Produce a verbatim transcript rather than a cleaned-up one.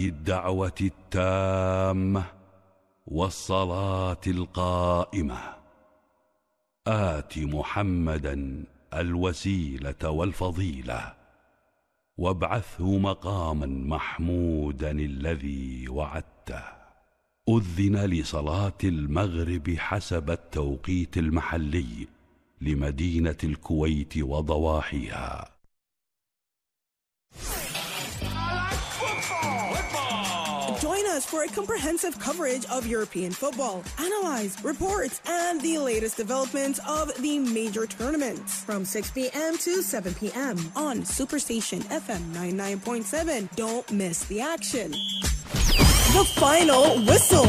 الدعوة التامة والصلاة القائمة آت محمدا الوسيلة والفضيلة وابعثه مقاما محمودا الذي وعدته. أذن لصلاة المغرب حسب التوقيت المحلي لمدينة الكويت وضواحيها. Join us for a comprehensive coverage of European football, analyze, reports, and the latest developments of the major tournaments from six p.m. to seven p.m. on Superstation F M ninety-nine point seven. Don't miss the action. The final whistle.